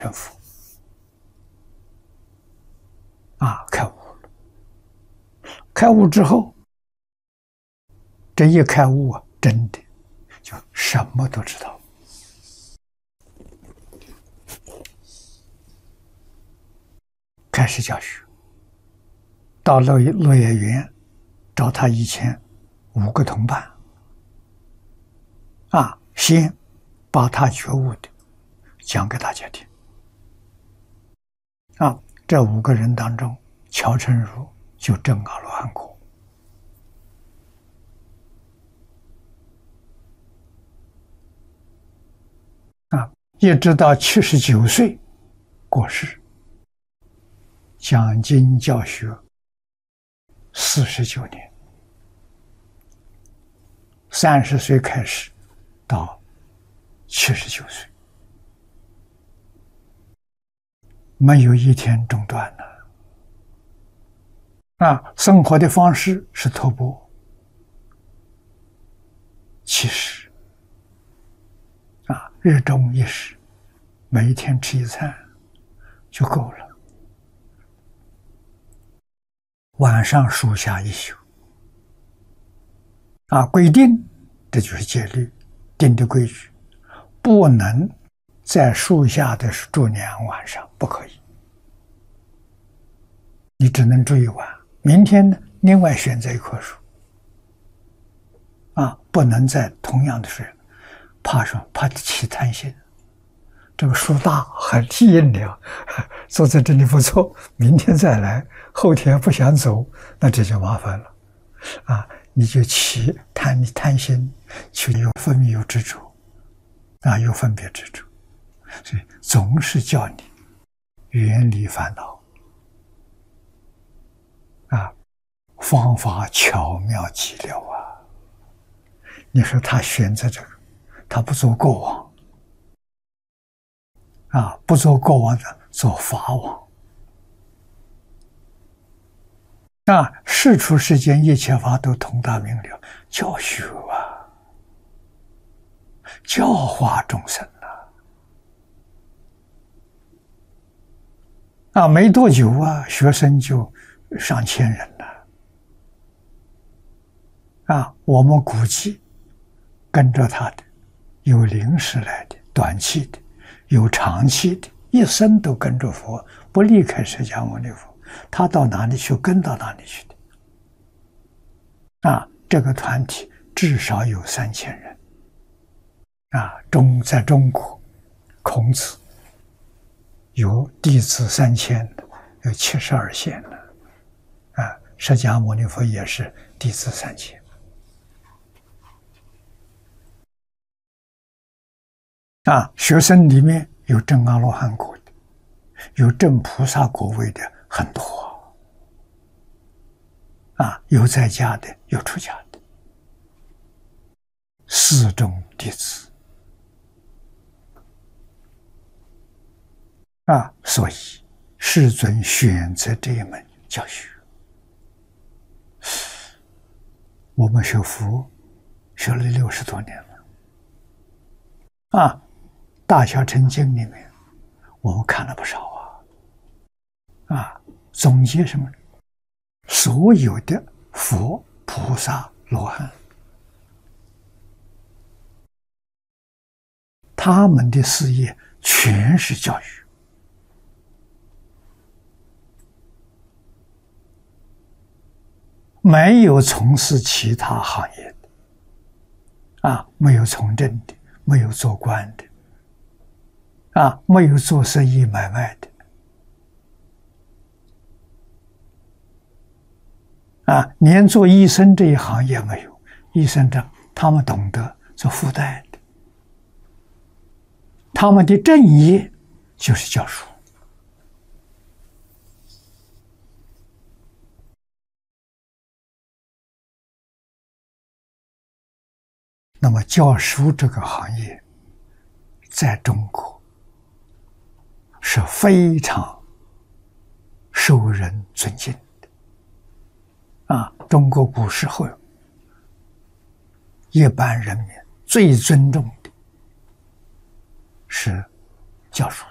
成佛啊，开悟了。开悟之后，这一开悟啊，真的就什么都知道。开始教学，到落叶园找他以前5个同伴啊，先把他觉悟的讲给大家听啊。这5个人当中，乔成儒就证阿罗汉果啊，一直到79岁过世，讲经教学49年，30岁开始到79岁，没有一天中断的啊。生活的方式是托钵7食啊，日中1食，每一天吃1餐就够了。晚上树下一宿啊，规定，这就是戒律定的规矩，不能在树下的住2晚上，不可以。你只能住1晚，明天呢，另外选择一棵树啊，不能在同样的树，怕什么？怕起贪心。这个树大很吸引你啊，坐在这里不错，明天再来，后天不想走，那这就麻烦了啊！你就起贪心，就有分别有执着啊，有分别执着，所以总是叫你远离烦恼啊，方法巧妙极了啊！你说他选择这个，他不做过往啊，不做过往的，做法往啊！世出世间一切法都通达明了，教学啊，教化众生啊！没多久啊，学生就上千人了啊！我们估计跟着他的有临时来的、短期的，有长期的，一生都跟着佛，不离开释迦牟尼佛。他到哪里去，跟到哪里去的啊！这个团体至少有3000人啊！在中国，孔子有弟子3000的，有72贤的啊！释迦牟尼佛也是弟子3000啊！学生里面有证阿罗汉果的，有证菩萨果位的很多啊，有在家的，有出家的，4众弟子啊，所以世尊选择这一门教学。我们学佛学了60多年了啊，大小乘经里面我们看了不少啊，总结什么？所有的佛、菩萨、罗汉，他们的事业全是教育，没有从事其他行业的啊，没有从政的，没有做官的啊，没有做生意买卖的啊，连做医生这一行也没有。医生他们懂得做附带的，他们的正业就是教书。那么教书这个行业在中国是非常受人尊敬的啊！中国古时候一般人民最尊重的是教书